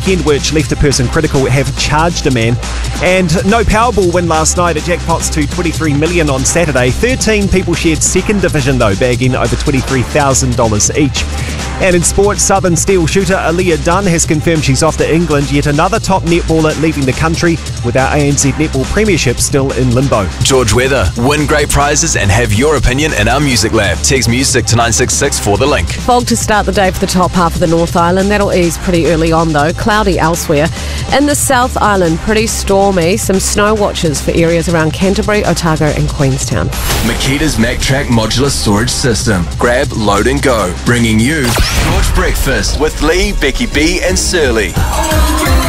weekend which left a person critical have charged a man. And no Powerball win last night. At jackpots to $23 million on Saturday. 13 people shared second division though, bagging over $23,000 each. And in sports, Southern Steel shooter Aaliyah Dunn has confirmed she's off to England. Yet another top netballer leaving the country, with our ANZ Netball Premiership still in limbo. George Weather. Win great prizes and have your opinion in our Music Lab. Text music to 966 for the link. Fog to start the day for the top half of the North Island. That'll ease pretty early on though. Cloudy elsewhere. In the South Island, pretty stormy. Some snow watches for areas around Canterbury, Otago and Queenstown. Makita's MacTrack modular storage system. Grab, load and go. Bringing you George Breakfast with Lee, Becky B and Surly.